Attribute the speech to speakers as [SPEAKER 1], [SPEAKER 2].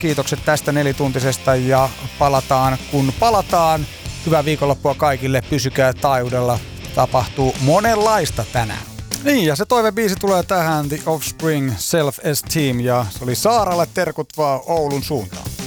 [SPEAKER 1] kiitokset tästä 4-tuntisesta ja palataan kun palataan. Hyvää viikonloppua kaikille, pysykää taajuudella, tapahtuu monenlaista tänään. Niin, ja se toivebiisi tulee tähän, The Offspring, Self-Esteem, ja se oli Saaralle terkut vaan Oulun suuntaan.